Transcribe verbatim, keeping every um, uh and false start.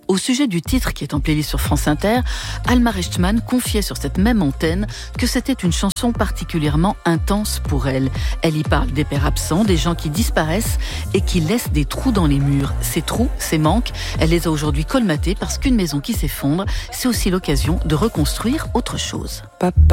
Au sujet du titre qui est en playlist sur France Inter, Alma Rechtman confiait sur cette même antenne que c'était une chanson particulièrement intense pour elle. Elle y parle des pères absents, des gens qui disparaissent et qui laissent des trous dans les murs. Ces trous, ces manques, elle les a aujourd'hui colmatés parce qu'une maison qui s'effondre, c'est aussi l'occasion de reconstruire autre chose. Papa.